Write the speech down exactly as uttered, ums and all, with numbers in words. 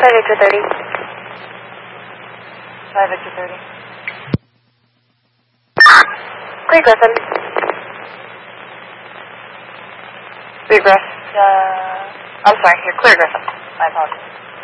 five Victor thirty. five Victor thirty. Clear Griffin. Clear Griff. Uh, I'm sorry, you're Clear Griffin. My apologies.